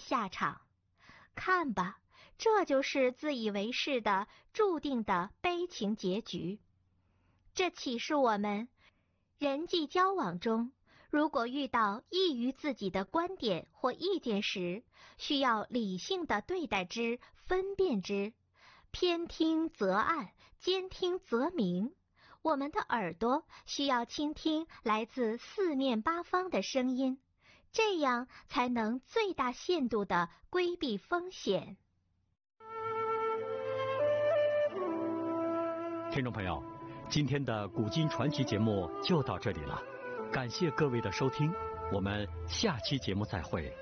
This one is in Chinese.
下场。看吧，这就是自以为是的注定的悲情结局。这启示我们，人际交往中，如果遇到异于自己的观点或意见时，需要理性地对待之，分辨之，偏听则暗，兼听则明。我们的耳朵需要倾听来自四面八方的声音，这样才能最大限度地规避风险。 听众朋友，今天的古今传奇节目就到这里了，感谢各位的收听，我们下期节目再会。